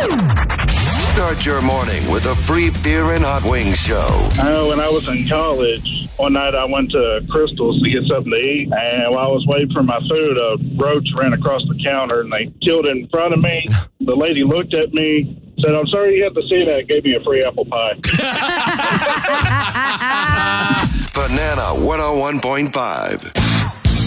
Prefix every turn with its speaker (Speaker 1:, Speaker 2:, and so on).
Speaker 1: Start your morning with a free beer and hot wings show.
Speaker 2: When I was in college, one night I went to Crystal's to get something to eat, and while I was waiting for my food, a roach ran across the counter, and they killed it in front of me. The lady looked at me, said, "I'm sorry you had to see that," gave me a free apple pie.
Speaker 1: Banana 101.5.